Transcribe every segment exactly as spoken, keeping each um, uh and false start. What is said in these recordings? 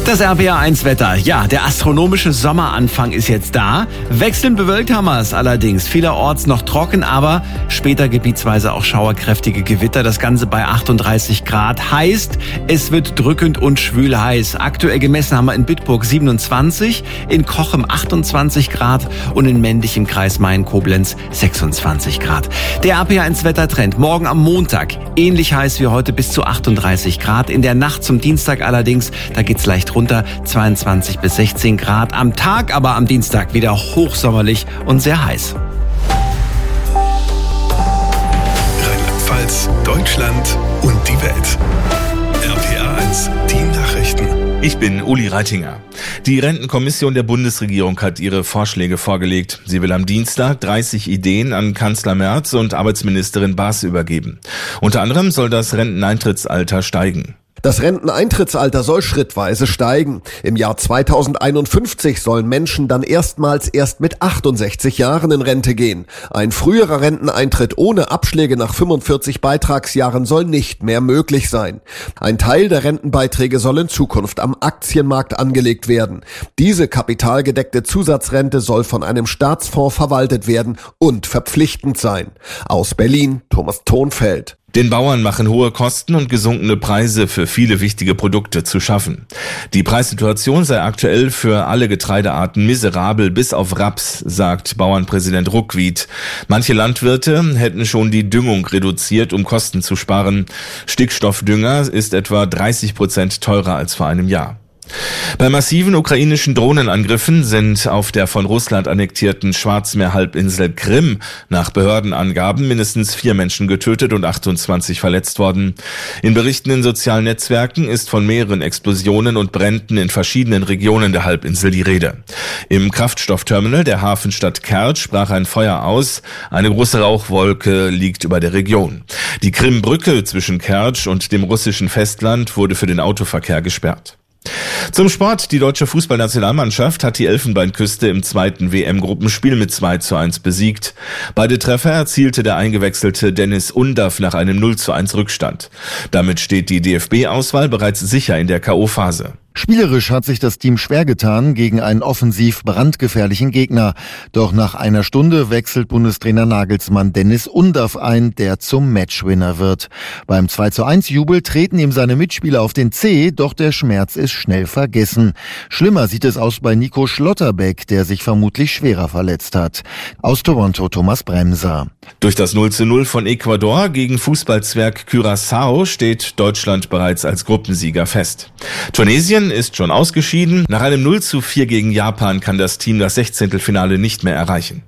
Das R P R eins Wetter. Ja, der astronomische Sommeranfang ist jetzt da. Wechselnd bewölkt haben wir es allerdings. Vielerorts noch trocken, aber später gebietsweise auch schauerkräftige Gewitter. Das Ganze bei achtunddreißig Grad. Heißt, es wird drückend und schwül heiß. Aktuell gemessen haben wir in Bitburg siebenundzwanzig, in Cochem achtundzwanzig Grad und in Mendig im Kreis Main-Koblenz sechsundzwanzig Grad. Der R P R eins Wettertrend. Morgen am Montag ähnlich heiß wie heute bis zu achtunddreißig Grad. In der Nacht zum Dienstag allerdings, da geht's leicht runter, zweiundzwanzig bis sechzehn Grad. Am Tag aber am Dienstag wieder hochsommerlich und sehr heiß. Rheinland-Pfalz, Deutschland und die Welt. R P R eins, die Nachrichten. Ich bin Uli Reitinger. Die Rentenkommission der Bundesregierung hat ihre Vorschläge vorgelegt. Sie will am Dienstag dreißig Ideen an Kanzler Merz und Arbeitsministerin Baas übergeben. Unter anderem soll das Renteneintrittsalter steigen. Das Renteneintrittsalter soll schrittweise steigen. Im Jahr zweitausendeinundfünfzig sollen Menschen dann erstmals erst mit achtundsechzig Jahren in Rente gehen. Ein früherer Renteneintritt ohne Abschläge nach fünfundvierzig Beitragsjahren soll nicht mehr möglich sein. Ein Teil der Rentenbeiträge soll in Zukunft am Aktienmarkt angelegt werden. Diese kapitalgedeckte Zusatzrente soll von einem Staatsfonds verwaltet werden und verpflichtend sein. Aus Berlin, Thomas Thonfeld. Den Bauern machen hohe Kosten und gesunkene Preise für viele wichtige Produkte zu schaffen. Die Preissituation sei aktuell für alle Getreidearten miserabel bis auf Raps, sagt Bauernpräsident Ruckwied. Manche Landwirte hätten schon die Düngung reduziert, um Kosten zu sparen. Stickstoffdünger ist etwa dreißig Prozent teurer als vor einem Jahr. Bei massiven ukrainischen Drohnenangriffen sind auf der von Russland annektierten Schwarzmeerhalbinsel Krim nach Behördenangaben mindestens vier Menschen getötet und achtundzwanzig verletzt worden. In Berichten in sozialen Netzwerken ist von mehreren Explosionen und Bränden in verschiedenen Regionen der Halbinsel die Rede. Im Kraftstoffterminal der Hafenstadt Kertsch brach ein Feuer aus. Eine große Rauchwolke liegt über der Region. Die Krimbrücke zwischen Kertsch und dem russischen Festland wurde für den Autoverkehr gesperrt. Zum Sport. Die deutsche Fußballnationalmannschaft hat die Elfenbeinküste im zweiten W M-Gruppenspiel mit zwei zu eins besiegt. Beide Treffer erzielte der eingewechselte Dennis Undav nach einem null zu eins Rückstand. Damit steht die D F B-Auswahl bereits sicher in der K O-Phase. Spielerisch hat sich das Team schwer getan gegen einen offensiv brandgefährlichen Gegner. Doch nach einer Stunde wechselt Bundestrainer Nagelsmann Dennis Undav ein, der zum Matchwinner wird. Beim zwei zu eins Jubel treten ihm seine Mitspieler auf den Zeh, doch der Schmerz ist schnell vergessen. Schlimmer sieht es aus bei Nico Schlotterbeck, der sich vermutlich schwerer verletzt hat. Aus Toronto Thomas Bremser. Durch das null zu null von Ecuador gegen Fußballzwerg Curaçao steht Deutschland bereits als Gruppensieger fest. Tunesien ist schon ausgeschieden. Nach einem null zu vier gegen Japan kann das Team das Sechzehntelfinale nicht mehr erreichen.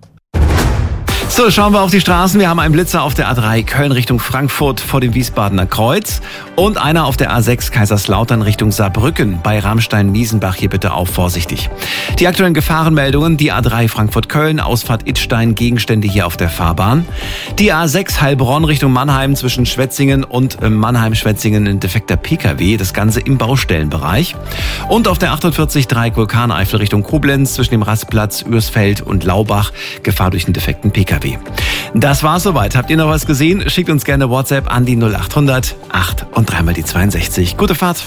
So, schauen wir auf die Straßen. Wir haben einen Blitzer auf der A drei Köln Richtung Frankfurt vor dem Wiesbadener Kreuz und einer auf der A sechs Kaiserslautern Richtung Saarbrücken bei Ramstein-Miesenbach. Hier bitte auch vorsichtig. Die aktuellen Gefahrenmeldungen: die A drei Frankfurt-Köln, Ausfahrt Idstein, Gegenstände hier auf der Fahrbahn. Die A sechs Heilbronn Richtung Mannheim zwischen Schwetzingen und Mannheim-Schwetzingen ein defekter P K W. Das Ganze im Baustellenbereich. Und auf der achtundvierzig Dreieck Vulkaneifel Richtung Koblenz zwischen dem Rastplatz Ürsfeld und Laubach Gefahr durch einen defekten P K W. Das war's soweit. Habt ihr noch was gesehen? Schickt uns gerne WhatsApp an die null achthundert acht und dreimal die zweiundsechzig. Gute Fahrt.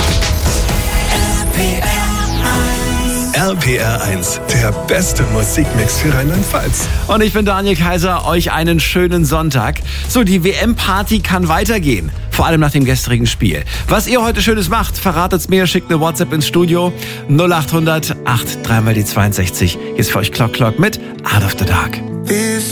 R P R eins, der beste Musikmix für Rheinland-Pfalz. Und ich bin Daniel Kaiser. Euch einen schönen Sonntag. So, die W M-Party kann weitergehen. Vor allem nach dem gestrigen Spiel. Was ihr heute Schönes macht, verratet's mir. Schickt eine WhatsApp ins Studio. null achthundert acht dreimal die zweiundsechzig. Jetzt für euch Clock Clock mit Out of the Dark.